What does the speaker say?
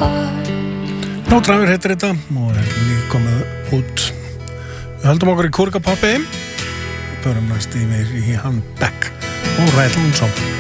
No Driver heitir þetta og líka komið út. Við höldum okkur í kúrkapoppi, förum næst yfir í hann Beck og Ræðlundsson.